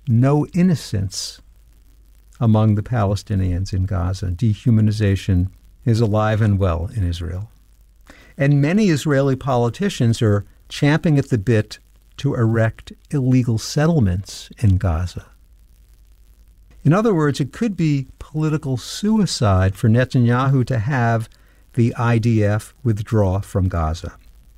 no innocence among the Palestinians in Gaza. Dehumanization is alive and well in Israel. And many Israeli politicians are champing at the bit to erect illegal settlements in Gaza. In other words, it could be political suicide for Netanyahu to have the IDF withdraw from Gaza.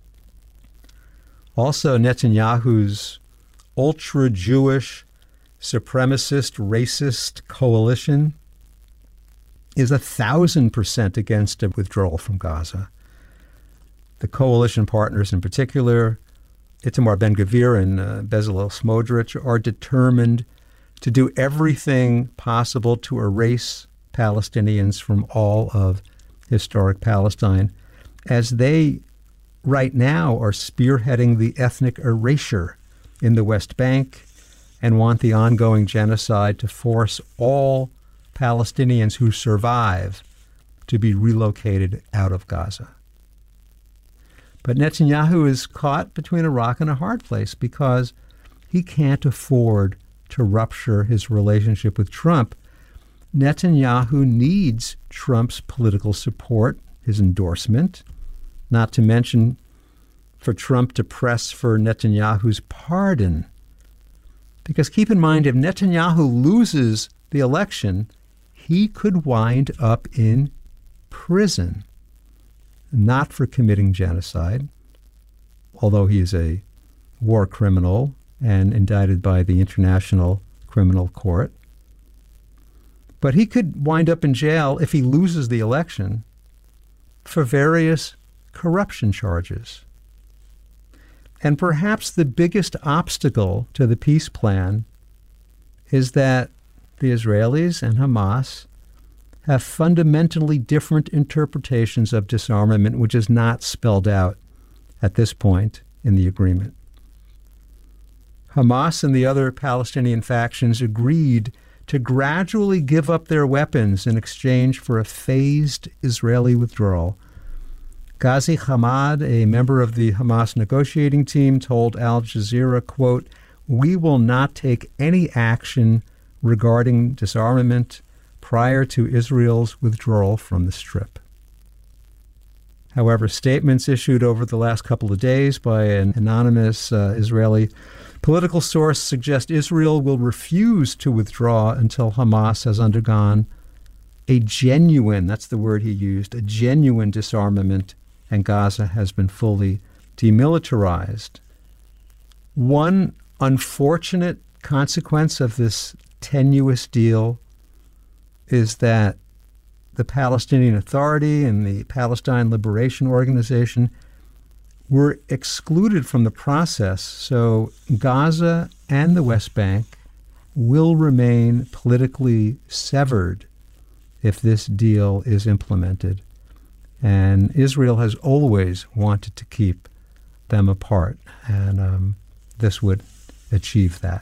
Also, Netanyahu's ultra-Jewish, supremacist, racist coalition is 1,000% against a withdrawal from Gaza. The coalition partners in particular, Itamar Ben-Gvir and Bezalel Smotrich, are determined to do everything possible to erase Palestinians from all of historic Palestine, as they right now are spearheading the ethnic erasure in the West Bank and want the ongoing genocide to force all Palestinians who survive to be relocated out of Gaza. But Netanyahu is caught between a rock and a hard place because he can't afford to rupture his relationship with Trump. Netanyahu needs Trump's political support, his endorsement, not to mention for Trump to press for Netanyahu's pardon. Because keep in mind, if Netanyahu loses the election, he could wind up in prison, not for committing genocide, although he is a war criminal and indicted by the International Criminal Court. But he could wind up in jail if he loses the election for various corruption charges. And perhaps the biggest obstacle to the peace plan is that the Israelis and Hamas have fundamentally different interpretations of disarmament, which is not spelled out at this point in the agreement. Hamas and the other Palestinian factions agreed to gradually give up their weapons in exchange for a phased Israeli withdrawal. Ghazi Hamad, a member of the Hamas negotiating team, told Al Jazeera, quote, "We will not take any action regarding disarmament prior to Israel's withdrawal from the Strip." However, statements issued over the last couple of days by an anonymous Israeli political source suggest Israel will refuse to withdraw until Hamas has undergone a genuine, that's the word he used, a genuine disarmament, and Gaza has been fully demilitarized. One unfortunate consequence of this tenuous deal is that the Palestinian Authority and the Palestine Liberation Organization were excluded from the process, so Gaza and the West Bank will remain politically severed if this deal is implemented. And Israel has always wanted to keep them apart, and this would achieve that.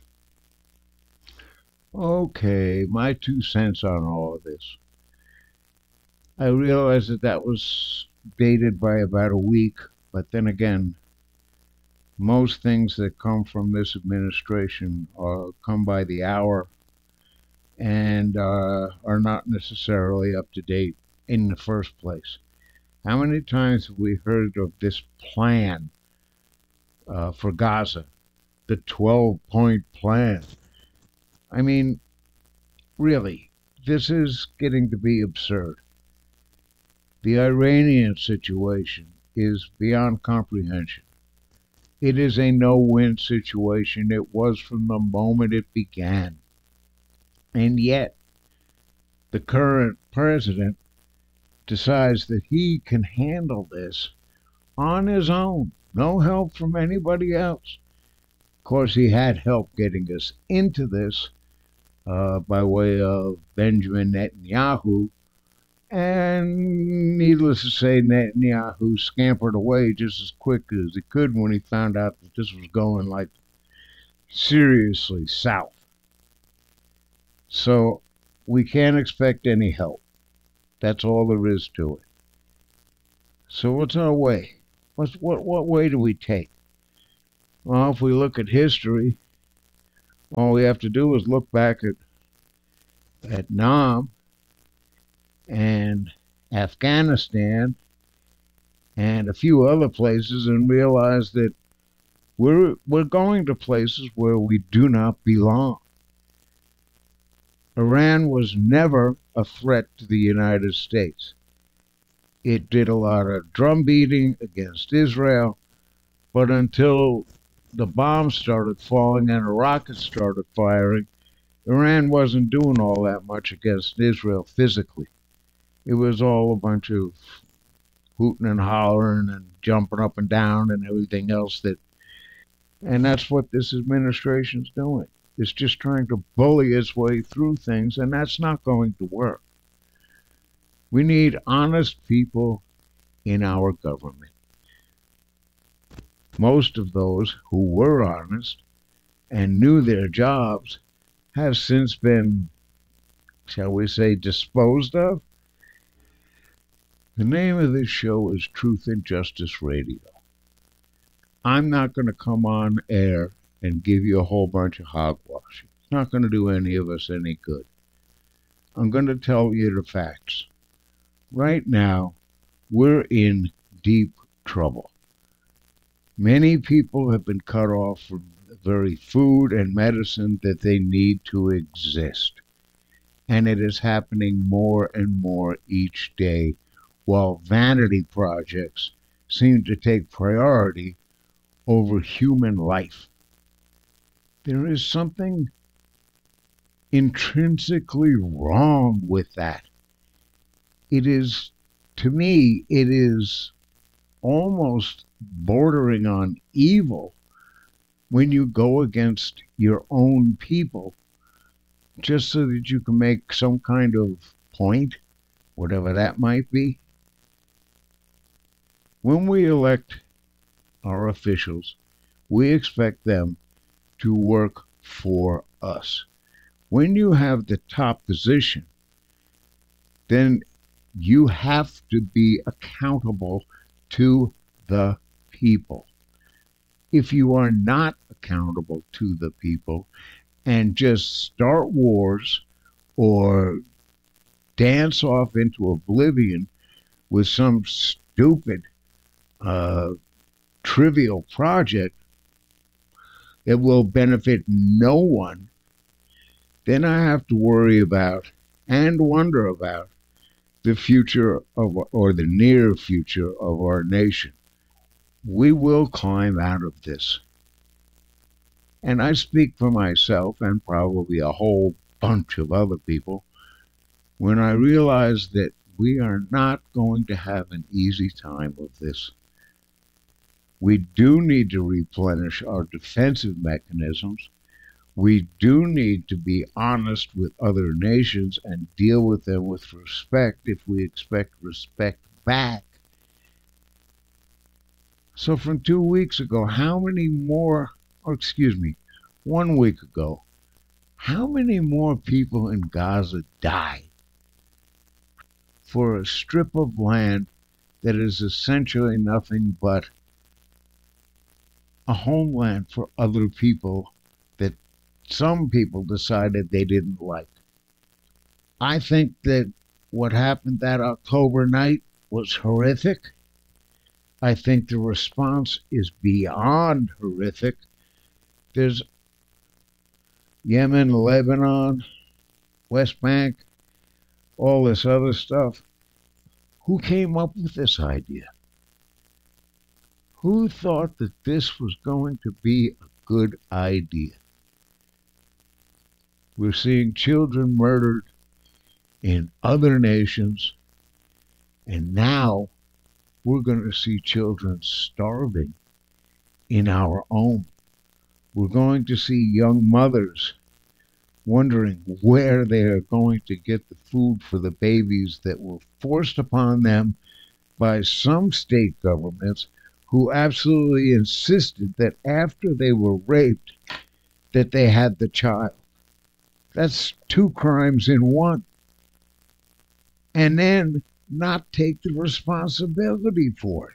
Okay, my 2 cents on all of this. I realized that was dated by about a week, but then again, most things that come from this administration come by the hour and are not necessarily up to date in the first place. How many times have we heard of this plan for Gaza, the 12-point plan? I mean, really, this is getting to be absurd. The Iranian situation is beyond comprehension. It is a no-win situation. It was from the moment it began. And yet, the current president decides that he can handle this on his own. No help from anybody else. Of course, he had help getting us into this by way of Benjamin Netanyahu. And needless to say, Netanyahu scampered away just as quick as he could when he found out that this was going like seriously south. So we can't expect any help. That's all there is to it. So what's our way? What way do we take? Well, if we look at history, All we have to do is look back at Nam and Afghanistan and a few other places and realize that we're going to places where we do not belong. Iran was never a threat to the United States. It did a lot of drum beating against Israel, but until the bombs started falling and the rockets started firing, Iran wasn't doing all that much against Israel physically. It was all a bunch of hooting and hollering and jumping up and down and everything else and that's what this administration's doing. It's just trying to bully its way through things, and that's not going to work. We need honest people in our government. Most of those who were honest and knew their jobs have since been, shall we say, disposed of. The name of this show is Truth and Justice Radio. I'm not going to come on air and give you a whole bunch of hogwash. It's not going to do any of us any good. I'm going to tell you the facts. Right now, we're in deep trouble. Many people have been cut off from the very food and medicine that they need to exist. And it is happening more and more each day, while vanity projects seem to take priority over human life. There is something intrinsically wrong with that. It is, to me, it is almost bordering on evil when you go against your own people just so that you can make some kind of point, whatever that might be. When we elect our officials, we expect them to work for us. When you have the top position, then you have to be accountable to the people. If you are not accountable to the people and just start wars or dance off into oblivion with some stupid, trivial project that will benefit no one, then I have to worry about and wonder about the future of, or the near future of our nation. We will climb out of this. And I speak for myself and probably a whole bunch of other people when I realize that we are not going to have an easy time of this. We do need to replenish our defensive mechanisms. We do need to be honest with other nations and deal with them with respect if we expect respect back. So from 2 weeks ago, how many more, 1 week ago, how many more people in Gaza died for a strip of land that is essentially nothing but a homeland for other people that some people decided they didn't like? I think that what happened that October night was horrific. I think the response is beyond horrific. There's Yemen, Lebanon, West Bank, all this other stuff. Who came up with this idea? Who thought that this was going to be a good idea? We're seeing children murdered in other nations, and now we're going to see children starving in our own. We're going to see young mothers wondering where they are going to get the food for the babies that were forced upon them by some state governments who absolutely insisted that after they were raped, that they had the child. That's 2 crimes in one. And then not take the responsibility for it.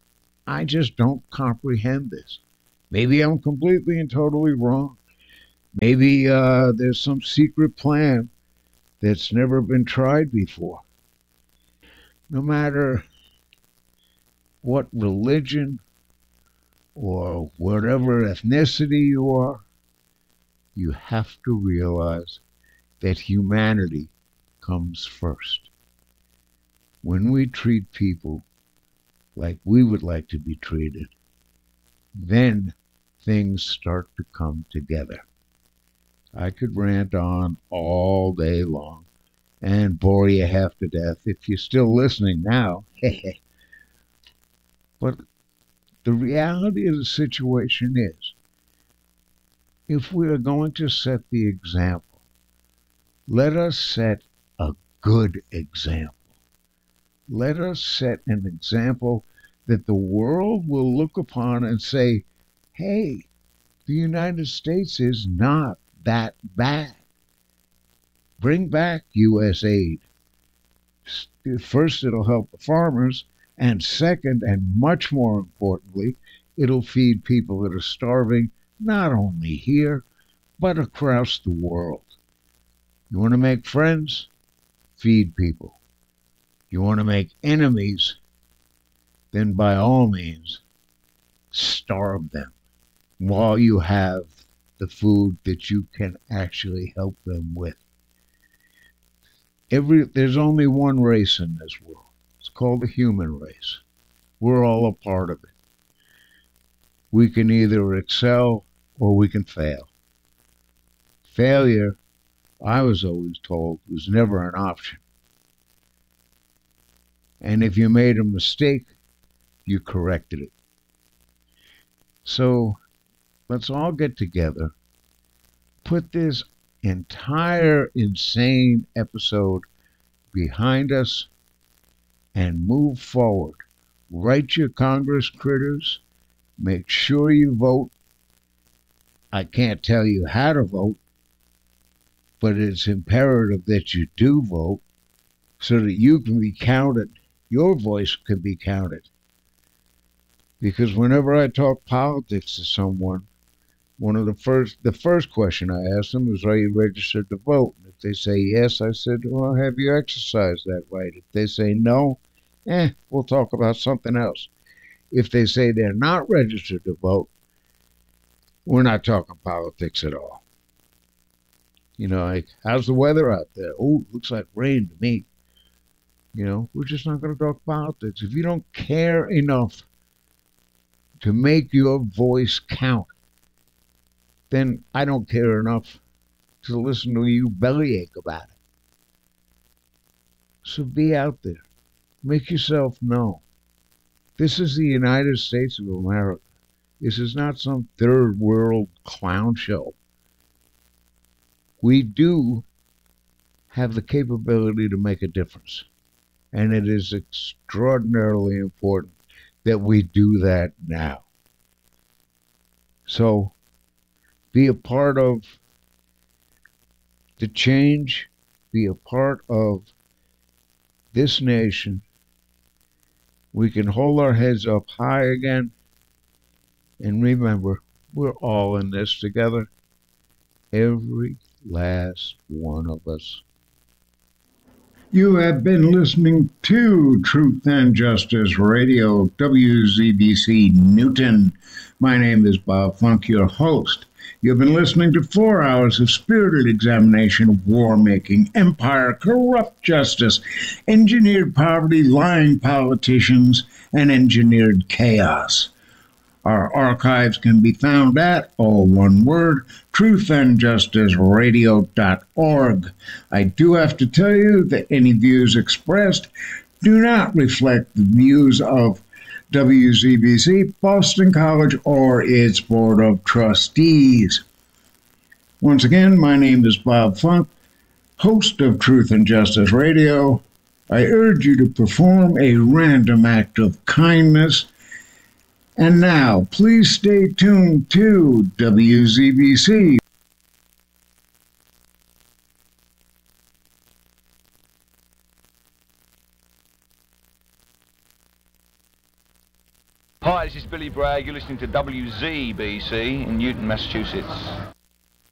I just don't comprehend this. Maybe I'm completely and totally wrong. Maybe there's some secret plan that's never been tried before. No matter what religion or whatever ethnicity you are, you have to realize that humanity comes first. When we treat people like we would like to be treated, then things start to come together. I could rant on all day long and bore you half to death if you're still listening now. But the reality of the situation is, if we are going to set the example, let us set a good example. Let us set an example that the world will look upon and say, hey, the United States is not that bad. Bring back U.S. aid. First, it'll help the farmers, and second, and much more importantly, it'll feed people that are starving, not only here, but across the world. You want to make friends? Feed people. You want to make enemies? Then by all means, starve them while you have the food that you can actually help them with. There's only one race in this world. It's called the human race. We're all a part of it. We can either excel or we can fail. Failure, I was always told, was never an option. And if you made a mistake, you corrected it. So let's all get together, put this entire insane episode behind us, and move forward. Write your Congress critters. Make sure you vote. I can't tell you how to vote, but it's imperative that you do vote so that you can be counted. Your voice can be counted. Because whenever I talk politics to someone, the first question I ask them is, are you registered to vote? If they say yes, I said, well, have you exercised that right? If they say no, we'll talk about something else. If they say they're not registered to vote, we're not talking politics at all. You know, like, how's the weather out there? Oh, looks like rain to me. You know, we're just not going to talk politics. If you don't care enough to make your voice count, then I don't care enough to listen to you bellyache about it. So be out there. Make yourself known. This is the United States of America. This is not some third world clown show. We do have the capability to make a difference. And it is extraordinarily important that we do that now. So be a part of the change, be a part of this nation. We can hold our heads up high again. And remember, we're all in this together. Every last one of us. You have been listening to Truth and Justice Radio, WZBC Newton. My name is Bob Funk, your host. You've been listening to 4 hours of spirited examination of war-making, empire, corrupt justice, engineered poverty, lying politicians, and engineered chaos. Our archives can be found at, all one word, truthandjusticeradio.org. I do have to tell you that any views expressed do not reflect the views of WZBC, Boston College, or its Board of Trustees. Once again, my name is Bob Funk, host of Truth and Justice Radio. I urge you to perform a random act of kindness. And now, please stay tuned to WZBC. Hi, this is Billy Bragg. You're listening to WZBC in Newton, Massachusetts.